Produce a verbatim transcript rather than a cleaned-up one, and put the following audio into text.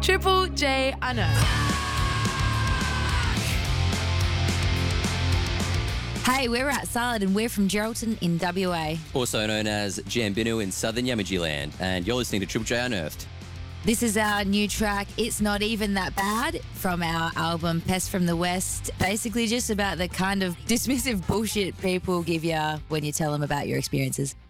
Triple J Unearthed. Hey, we're at Salad and we're from Geraldton in W A. Also known as Jambinu in southern Yamaji land. And you're listening to Triple J Unearthed. This is our new track, It's Not Even That Bad, from our album Pest from the West. Basically just about the kind of dismissive bullshit people give you when you tell them about your experiences.